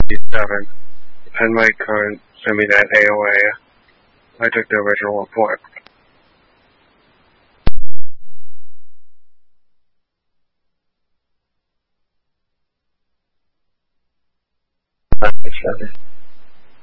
7. And Mike couldn't send me that AOA. I took the original report. Seven.